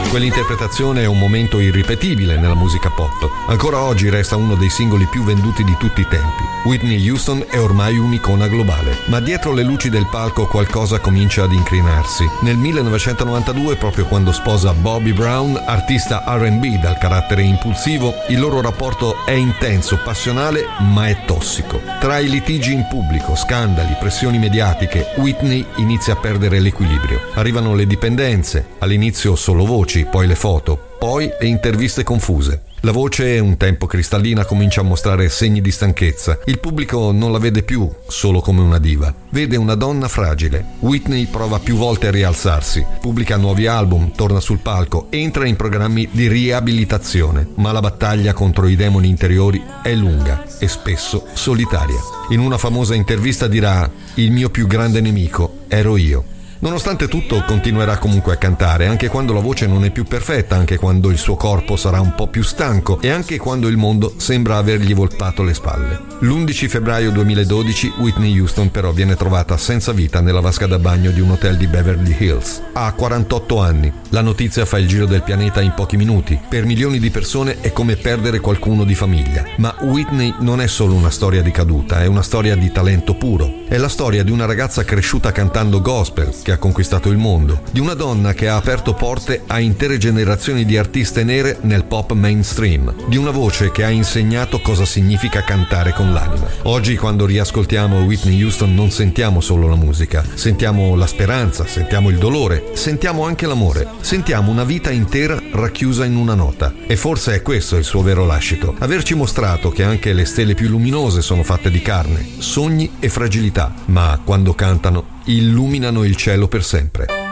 Quell'interpretazione è un momento irripetibile nella musica pop. Ancora oggi resta uno dei singoli più venduti di tutti i tempi. Whitney Houston è ormai un'icona globale, ma dietro le luci del palco qualcosa comincia ad incrinarsi. Nel 1992, proprio quando sposa Bobby Brown, artista R&B dal carattere impulsivo, il loro rapporto è intenso, passionale, ma è tossico. Tra i litigi in pubblico, scandali, pressioni mediatiche, Whitney inizia a perdere l'equilibrio. Arrivano le dipendenze, all'inizio solo voci, poi le foto, poi le interviste confuse. La voce, un tempo cristallina, comincia a mostrare segni di stanchezza. Il pubblico non la vede più solo come una diva. Vede una donna fragile. Whitney prova più volte a rialzarsi. Pubblica nuovi album, torna sul palco, entra in programmi di riabilitazione. Ma la battaglia contro i demoni interiori è lunga e spesso solitaria. In una famosa intervista dirà: «Il mio più grande nemico ero io». Nonostante tutto continuerà comunque a cantare, anche quando la voce non è più perfetta, anche quando il suo corpo sarà un po' più stanco e anche quando il mondo sembra avergli voltato le spalle. L'11 febbraio 2012 Whitney Houston però viene trovata senza vita nella vasca da bagno di un hotel di Beverly Hills. Ha 48 anni. La notizia fa il giro del pianeta in pochi minuti. Per milioni di persone è come perdere qualcuno di famiglia. Ma Whitney non è solo una storia di caduta, è una storia di talento puro. È la storia di una ragazza cresciuta cantando gospel, che ha conquistato il mondo, di una donna che ha aperto porte a intere generazioni di artiste nere nel pop mainstream, di una voce che ha insegnato cosa significa cantare con l'anima. Oggi, quando riascoltiamo Whitney Houston, non sentiamo solo la musica, sentiamo la speranza, sentiamo il dolore, sentiamo anche l'amore, sentiamo una vita intera racchiusa in una nota. E forse è questo il suo vero lascito, averci mostrato che anche le stelle più luminose sono fatte di carne, sogni e fragilità, ma quando cantano illuminano il cielo per sempre.